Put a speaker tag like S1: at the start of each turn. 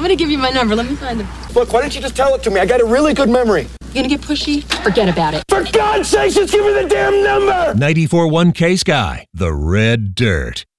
S1: I'm gonna give you my number. Let me find him.
S2: Look, why don't you just tell it to me? I got a really good memory.
S1: You gonna get pushy? Forget about it.
S2: For God's sake, just give me the damn number!
S3: 94.1 K-Sky, The Red Dirt.